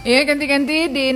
Ya, ganti-ganti di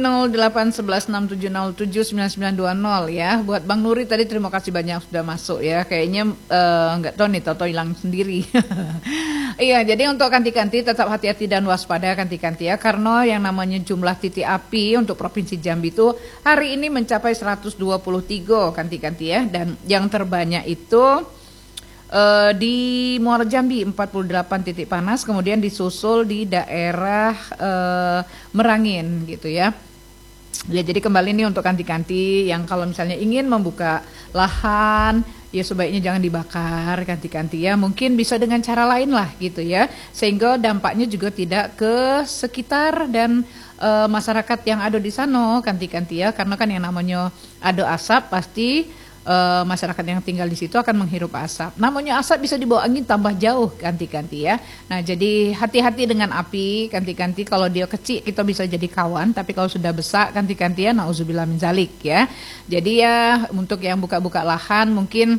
081167079920 ya. Buat Bang Nuri tadi terima kasih banyak sudah masuk ya. Kayaknya nggak tahu nih, tahu hilang sendiri. Iya, jadi untuk ganti-ganti tetap hati-hati dan waspada ganti-ganti ya. Karena yang namanya jumlah titik api untuk Provinsi Jambi itu hari ini mencapai 123 ganti-ganti ya. Dan yang terbanyak itu di Muara Jambi 48 titik panas, kemudian disusul di daerah Merangin gitu ya. Ya, jadi kembali nih untuk ganti-ganti yang kalau misalnya ingin membuka lahan, ya sebaiknya jangan dibakar ganti-ganti ya. Mungkin bisa dengan cara lain lah gitu ya, sehingga dampaknya juga tidak ke sekitar dan masyarakat yang ada di sana ganti-ganti ya. Karena kan yang namanya ada asap pasti masyarakat yang tinggal di situ akan menghirup asap. Namanya asap bisa dibawa angin tambah jauh ganti-ganti ya. Nah, jadi hati-hati dengan api ganti-ganti. Kalau dia kecil kita bisa jadi kawan, tapi kalau sudah besar ganti-ganti ya nauzubillah min zalik ya. Jadi ya untuk yang buka-buka lahan mungkin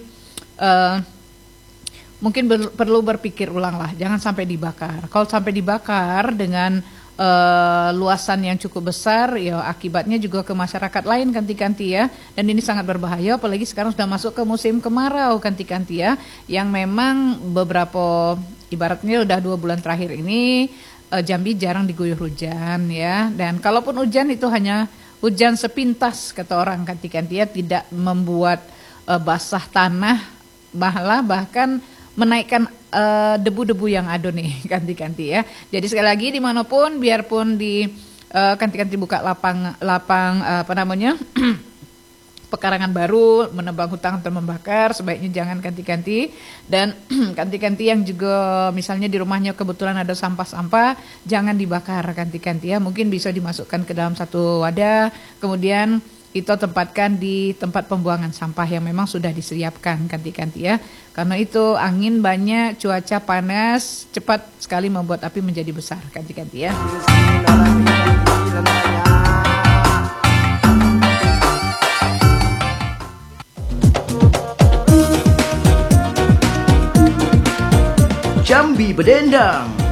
perlu berpikir ulang lah, jangan sampai dibakar. Kalau sampai dibakar dengan luasan yang cukup besar, ya akibatnya juga ke masyarakat lain ganti-ganti ya. Dan ini sangat berbahaya, apalagi sekarang sudah masuk ke musim kemarau ganti-ganti ya, yang memang beberapa ibaratnya udah 2 bulan terakhir ini Jambi jarang diguyur hujan ya. Dan kalaupun hujan itu hanya hujan sepintas kata orang ganti-ganti ya, tidak membuat basah tanah, bahkan menaikkan debu-debu yang ada nih ganti-ganti ya. Jadi sekali lagi dimanapun, biarpun di ganti-ganti buka lapang apa namanya pekarangan baru, menebang hutan atau membakar, sebaiknya jangan ganti-ganti. Dan ganti-ganti yang juga misalnya di rumahnya kebetulan ada sampah-sampah, jangan dibakar ganti-ganti ya. Mungkin bisa dimasukkan ke dalam satu wadah, kemudian kita tempatkan di tempat pembuangan sampah yang memang sudah disiapkan ganti-ganti ya. Karena itu angin banyak, cuaca panas, cepat sekali membuat api menjadi besar ganti-ganti ya. Jambi Bedendang.